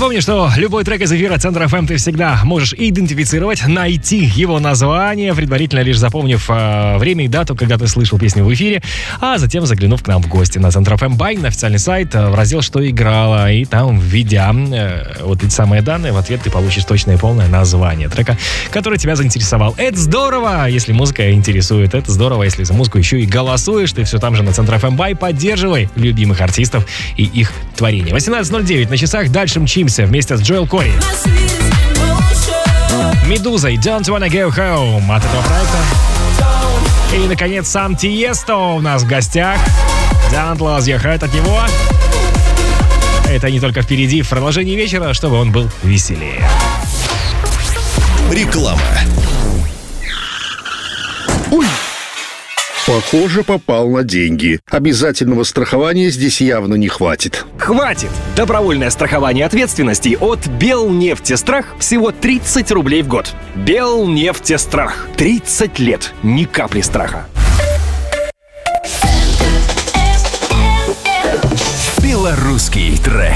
Напомню, что любой трек из эфира Центра FM ты всегда можешь идентифицировать, найти его название, предварительно лишь запомнив время и дату, когда ты слышал песню в эфире, а затем заглянув к нам в гости на Центр FM Бай, на официальный сайт, в раздел «Что играло», и там, введя вот эти самые данные, в ответ ты получишь точное и полное название трека, который тебя заинтересовал. Это здорово, если музыка интересует, это здорово, если за музыку еще и голосуешь, ты все там же на Центр FM Бай, поддерживай любимых артистов и их творения. 18:09 на часах, дальше мчимся вместе с Джоэл Кори. Медузой Don't Wanna Go Home от этого проекта. И, наконец, сам Тиесто у нас в гостях. Don't Lose Your Heart от него. Это не только впереди, в продолжении вечера, чтобы он был веселее. Реклама. Ой! Похоже, попал на деньги. Обязательного страхования здесь явно не хватит. Хватит! Добровольное страхование ответственности от Белнефтестрах всего 30 рублей в год. Белнефтестрах. 30 лет. Ни капли страха. Белорусский трек.